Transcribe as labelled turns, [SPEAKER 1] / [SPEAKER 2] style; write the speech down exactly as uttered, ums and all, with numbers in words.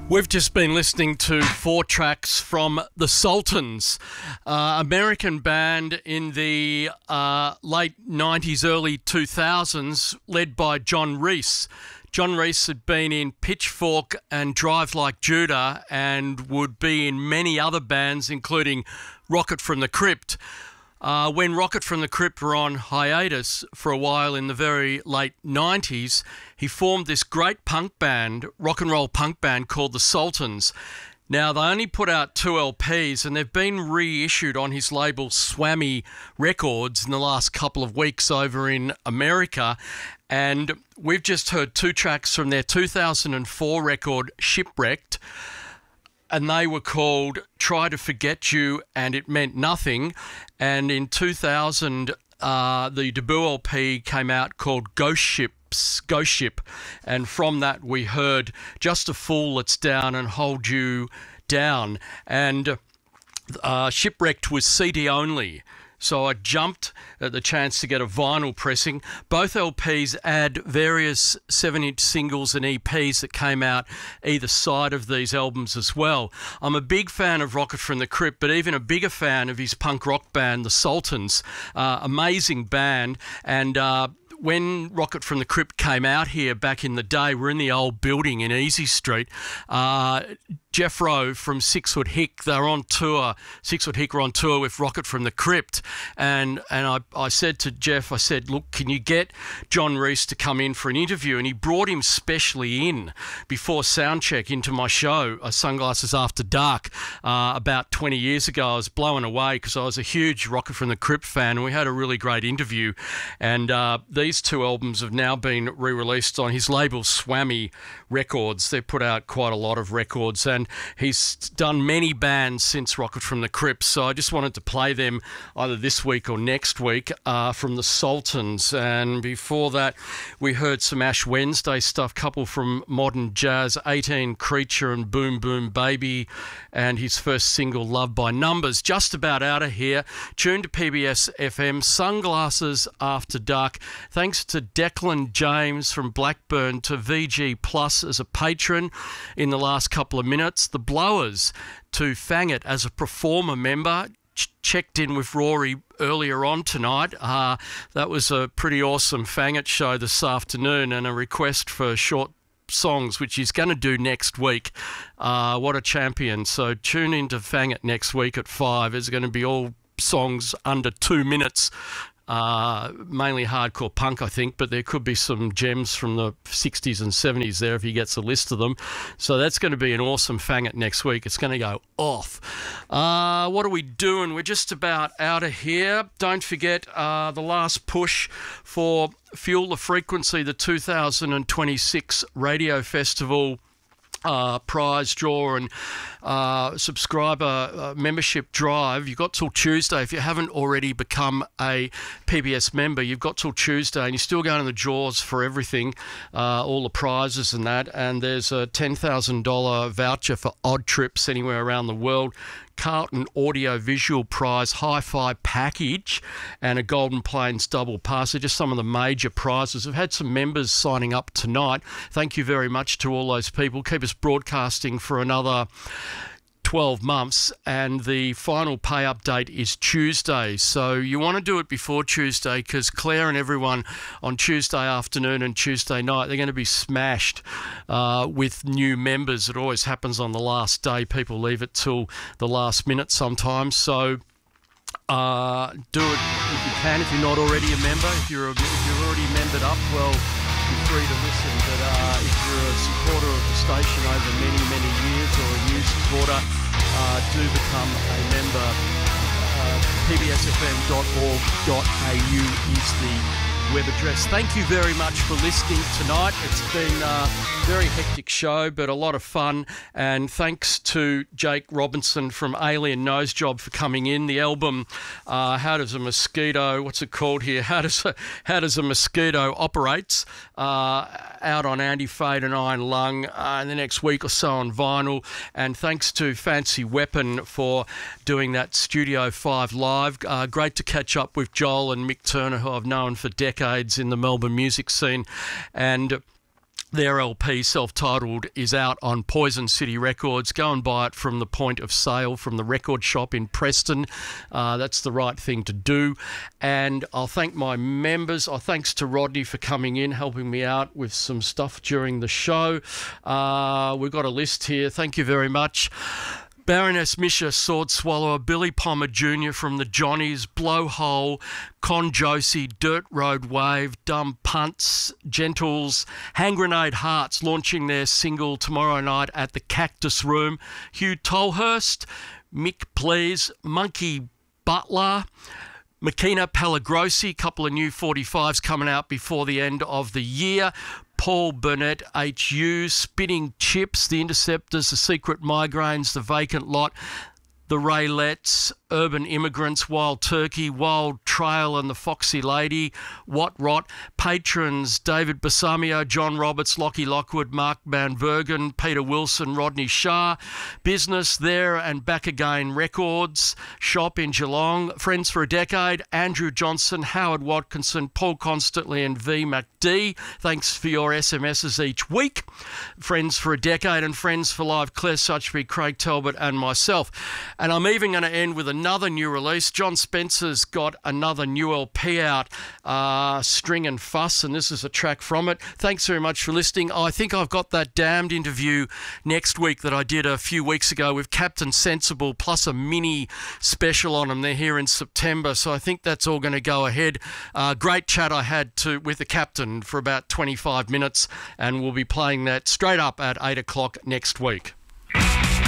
[SPEAKER 1] We've just been listening to four tracks from The Sultans, uh, American band in the uh, late nineties, early two thousands, led by John Reese. John Reese had been in Pitchfork and Drive Like Judah and would be in many other bands, including Rocket from the Crypt. Uh, when Rocket from the Crypt were on hiatus for a while in the very late nineties, he formed this great punk band, rock and roll punk band called The Sultans. Now, they only put out two L Ps and they've been reissued on his label Swami Records in the last couple of weeks over in America. And we've just heard two tracks from their two thousand four record, Shipwrecked, and they were called Try to Forget You and It Meant Nothing. And in two thousand, uh, the debut L P came out called Ghost Ships, Ghost Ship. And from that, we heard Just a Fool That's Down and Hold You Down. And uh, Shipwrecked was C D only. So I jumped at the chance to get a vinyl pressing. Both L Ps add various seven-inch singles and E Ps that came out either side of these albums as well. I'm a big fan of Rocket from the Crypt, but even a bigger fan of his punk rock band, The Sultans. Uh, amazing band. And uh, when Rocket from the Crypt came out here back in the day, we're in the old building in Easy Street. Uh, Jeff Rowe from Six Foot Hick, they're on tour. Six Foot Hick were on tour with Rocket from the Crypt. And and I, I said to Jeff, I said, look, can you get John Reese to come in for an interview? And he brought him specially in before soundcheck into my show, uh, Sunglasses After Dark, uh, about twenty years ago. I was blown away because I was a huge Rocket from the Crypt fan, and we had a really great interview. And uh, these two albums have now been re-released on his label Swami Records. They put out quite a lot of records, and he's done many bands since Rocket from the Crypt, so I just wanted to play them either this week or next week uh, from The Sultans. And before that, we heard some Ash Wednesday stuff, couple from Modern Jazz, eighteen Creature and Boom Boom Baby, and his first single, Love by Numbers. Just about out of here. Tuned to P B S F M, Sunglasses After Dark. Thanks to Declan James from Blackburn to V G Plus as a patron in the last couple of minutes. The Blowers to Fang It as a performer member. Ch- checked in with Rory earlier on tonight. Uh, that was a pretty awesome Fang It show this afternoon, and a request for short songs, which he's going to do next week. Uh, what a champion. So tune in to Fang It next week at five. It's going to be all songs under two minutes. Uh, mainly hardcore punk, I think, but there could be some gems from the sixties and seventies there if he gets a list of them. So that's going to be an awesome Fang It next week. It's going to go off. Uh, what are we doing? We're just about out of here. Don't forget uh, the last push for Fuel the Frequency, the two thousand twenty-six Radio Festival Uh, prize draw and uh, subscriber uh, membership drive. You've got till Tuesday. If you haven't already become a P B S member, you've got till Tuesday, and you're still going to the draws for everything, uh, all the prizes and that. And there's a ten thousand dollars voucher for odd trips anywhere around the world. Carlton Audio Visual Prize Hi-Fi Package and a Golden Plains Double Pass. They're just some of the major prizes. We've had some members signing up tonight. Thank you very much to all those people. Keep us broadcasting for another twelve months, and the final pay update is Tuesday. So you want to do it before Tuesday, because Claire and everyone on Tuesday afternoon and Tuesday night, they're going to be smashed uh, with new members. It always happens on the last day. People leave it till the last minute sometimes. So uh, do it if you can, if you're not already a member. If you're, a, if you're already membered up, well, you're free to listen. But uh, if you're a supporter of the station over many, many years, or a new supporter, uh, do become a member. Uh, P B S F M dot org dot A U is the web address. Thank you very much for listening tonight. It's been a very hectic show, but a lot of fun. And thanks to Jake Robinson from Alien Nose Job for coming in. The album, uh, How Does a Mosquito, what's it called here? How Does a, How Does a Mosquito Operates, uh, out on Anti-Fade and Iron Lung uh, in the next week or so on vinyl. And thanks to Fancy Weapon for doing that Studio five live. Uh, great to catch up with Joel and Mick Turner, who I've known for decades in the Melbourne music scene. And Their L P, self-titled, is out on Poison City Records. Go and buy it from the point of sale, from the record shop in Preston. Uh, that's the right thing to do. And I'll thank my members. Oh, thanks to Rodney for coming in, helping me out with some stuff during the show. Uh, we've got a list here. Thank you very much. Baroness Misha, Sword Swallower, Billy Palmer Junior from the Johnnies, Blowhole, Con Josie, Dirt Road Wave, Dumb Punts, Gentles, Hand Grenade Hearts launching their single tomorrow night at the Cactus Room, Hugh Tolhurst, Mick Please, Monkey Butler, Makina Palagrosi, couple of new forty-fives coming out before the end of the year. Paul Burnett, H U, Spinning Chips, The Interceptors, The Secret Migraines, The Vacant Lot, The Raylettes, Urban Immigrants, Wild Turkey, Wild Trail and The Foxy Lady, What Rot, Patrons, David Basamio, John Roberts, Lockie Lockwood, Mark Van Bergen, Peter Wilson, Rodney Shah, Business There and Back Again Records, Shop in Geelong, Friends for a Decade, Andrew Johnson, Howard Watkinson, Paul Constantly and V MacD. Thanks for your S M Ses each week. Friends for a Decade and Friends for Life, Claire Suchby, Craig Talbot and myself. And I'm even going to end with another new release. John Spencer's got another new L P out, uh, String and Fuss, and this is a track from it. Thanks very much for listening. I think I've got that Damned interview next week that I did a few weeks ago with Captain Sensible, plus a mini special on them. They're here in September, so I think that's all going to go ahead. Uh, great chat I had to with the Captain for about twenty-five minutes, and we'll be playing that straight up at eight o'clock next week.